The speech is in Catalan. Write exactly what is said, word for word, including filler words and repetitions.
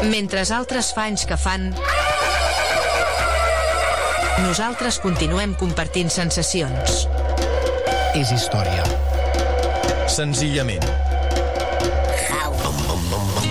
Mentre altres fa anys que fan, nosaltres continuem compartint sensacions. És història. Senzillament.